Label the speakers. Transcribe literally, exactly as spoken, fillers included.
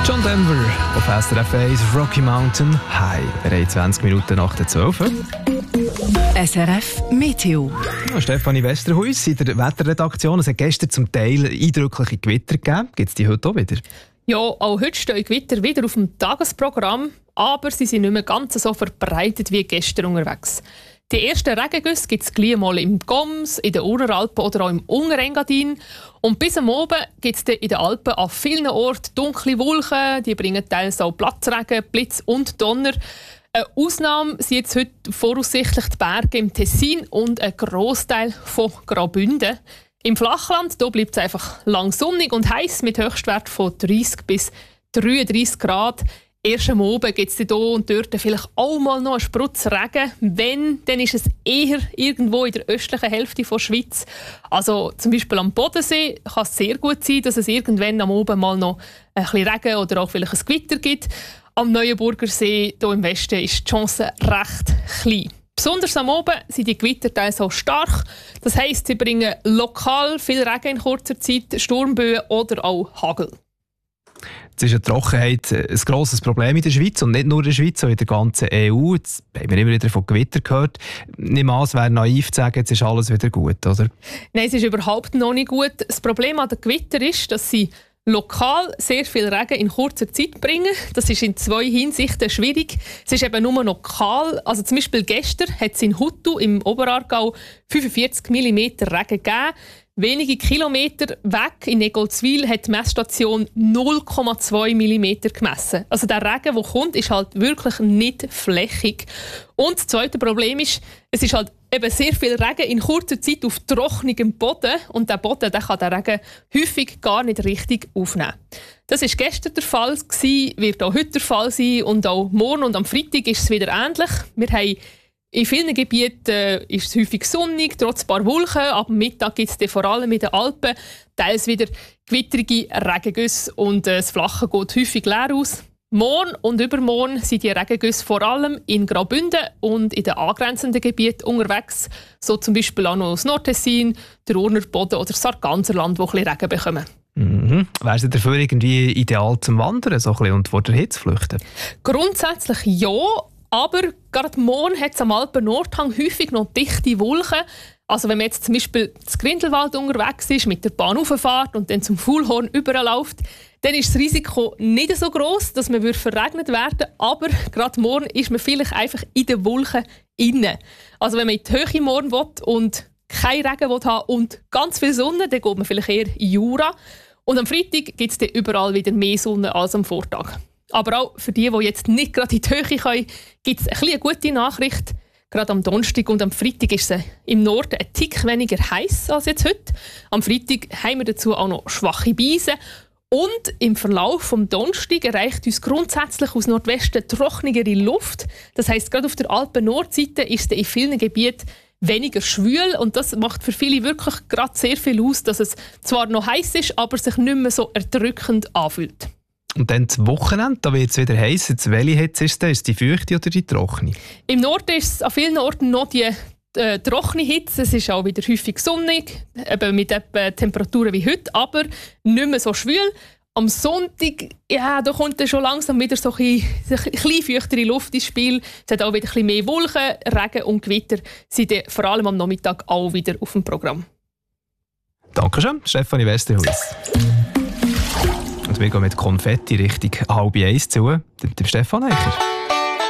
Speaker 1: John Denver auf S R F eins Rocky Mountain High. Bereits zwanzig Minuten nach der zwölf.
Speaker 2: S R F Meteo.
Speaker 1: Ja, Stefanie Westerhuis in der Wetterredaktion. Es hat gestern zum Teil eindrückliche Gewitter gegeben. Gibt es die heute auch wieder?
Speaker 3: Ja, auch heute stehen Gewitter wieder auf dem Tagesprogramm, aber sie sind nicht mehr ganz so verbreitet wie gestern unterwegs. Die ersten Regengüsse gibt es gleich mal im Goms, in den Uralpen oder auch im Unterengadin. Und bis am Abend gibt es in den Alpen an vielen Orten dunkle Wolken. Die bringen teils auch Platzregen, Blitz und Donner. Eine Ausnahme sind jetzt heute voraussichtlich die Berge im Tessin und ein Grossteil von Graubünden. Im Flachland bleibt es einfach lang sonnig und heiß mit Höchstwert von dreißig bis dreiunddreißig Grad. Erst am Abend gibt es hier und dort vielleicht auch mal noch einen Sprutz Regen. Wenn, dann ist es eher irgendwo in der östlichen Hälfte der Schweiz. Also zum Beispiel am Bodensee kann es sehr gut sein, dass es irgendwann am Abend mal noch ein bisschen Regen oder auch vielleicht ein Gewitter gibt. Am Neuenburger See hier im Westen ist die Chance recht klein. Besonders am Abend sind die Gewitter teils auch stark. Das heisst, sie bringen lokal viel Regen in kurzer Zeit, Sturmböen oder auch Hagel.
Speaker 1: Jetzt ist eine Trockenheit ein grosses Problem in der Schweiz und nicht nur in der Schweiz, sondern in der ganzen E U. Jetzt haben wir immer wieder von Gewitter gehört. Nicht mal, es wäre naiv zu sagen, jetzt ist alles wieder gut, oder?
Speaker 3: Nein, es ist überhaupt noch nicht gut. Das Problem an den Gewittern ist, dass sie lokal sehr viel Regen in kurzer Zeit bringen. Das ist in zwei Hinsichten schwierig. Es ist eben nur noch kahl. Also zum Beispiel gestern hat es in Huttu im Oberaargau fünfundvierzig Millimeter Regen gegeben. Wenige Kilometer weg in Negolzwil hat die Messstation null Komma zwei Millimeter gemessen. Also der Regen, der kommt, ist halt wirklich nicht flächig. Und das zweite Problem ist, es ist halt eben sehr viel Regen in kurzer Zeit auf trockenem Boden. Und der Boden, der kann den Regen häufig gar nicht richtig aufnehmen. Das war gestern der Fall, wird auch heute der Fall sein. Und auch morgen und am Freitag ist es wieder ähnlich. Wir haben in vielen Gebieten äh, ist es häufig sonnig, trotz ein paar Wolken. Ab Mittag gibt es vor allem in den Alpen teils wieder gewitterige Regengüsse und äh, das Flache geht häufig leer aus. Morgen und übermorgen sind die Regengüsse vor allem in Graubünden und in den angrenzenden Gebieten unterwegs, so zum Beispiel auch noch das Nordtessin, der Urner Boden oder das Sarganserland, wo ein bisschen Regen bekommen.
Speaker 1: Mhm. Wäre es dafür irgendwie ideal zum Wandern so ein bisschen und vor der Hitze flüchten?
Speaker 3: Grundsätzlich ja. Aber gerade morgen hat es am Alpen-Nordhang häufig noch dichte Wolken. Also wenn man jetzt zum Beispiel zum Grindelwald unterwegs ist, mit der Bahn rauffährt und dann zum Fuhlhorn überläuft, dann ist das Risiko nicht so gross, dass man verregnet werden würde. Aber gerade morgen ist man vielleicht einfach in den Wolken inne. Also wenn man in die Höhe morgen will und keinen Regen will haben und ganz viel Sonne, dann geht man vielleicht eher in Jura. Und am Freitag gibt es dann überall wieder mehr Sonne als am Vortag. Aber auch für die, die jetzt nicht gerade in die Höhe können, gibt es eine gute Nachricht. Gerade am Donnerstag und am Freitag ist es im Norden ein Tick weniger heiß als jetzt heute. Am Freitag haben wir dazu auch noch schwache Beise. Und im Verlauf vom Donnerstag erreicht uns grundsätzlich aus Nordwesten trockenere Luft. Das heisst, gerade auf der Alpen-Nordseite ist es in vielen Gebieten weniger schwül. Und das macht für viele wirklich gerade sehr viel aus, dass es zwar noch heiß ist, aber sich nicht mehr so erdrückend anfühlt.
Speaker 1: Und dann das Wochenende, da wird es wieder heiß. Jetzt, welche Hitze ist es? Ist es die feuchte oder die trockene?
Speaker 3: Im Norden ist es an vielen Orten noch die äh, trockene Hitze. Es ist auch wieder häufig sonnig, eben mit etwa Temperaturen wie heute, aber nicht mehr so schwül. Am Sonntag, ja, da kommt dann schon langsam wieder so ein bisschen, ein bisschen feuchtere Luft ins Spiel. Es hat auch wieder ein bisschen mehr Wolken, Regen und Gewitter sind dann vor allem am Nachmittag auch wieder auf dem Programm.
Speaker 1: Dankeschön, Stefanie Westerhuis. Und wir gehen mit Konfetti Richtung halb eins zu, dem Stefan Eicher.